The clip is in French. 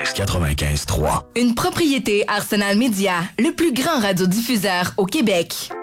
95.3. Une propriété Arsenal Média, le plus grand radiodiffuseur au Québec.